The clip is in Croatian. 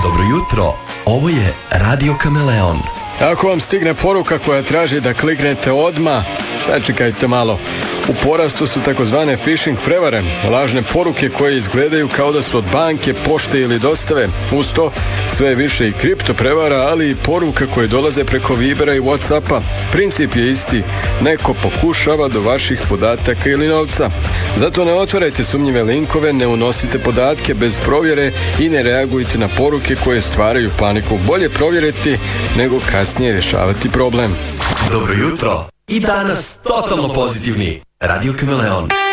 Dobro jutro, ovo je Radio Kameleon. Ako vam stigne poruka koja traži da kliknete odmah, sačekajte malo. U porastu su takozvane phishing prevare, lažne poruke koje izgledaju kao da su od banke, pošte ili dostave. Uz to sve više i kripto prevara, ali i poruka koje dolaze preko Vibera i Whatsappa. Princip je isti, neko pokušava do vaših podataka ili novca. Zato ne otvarajte sumnjive linkove, ne unosite podatke bez provjere i ne reagujte na poruke koje stvaraju paniku. Bolje provjeriti nego kasnije rješavati problem. Dobro jutro i danas totalno pozitivni. Radio Kameleon.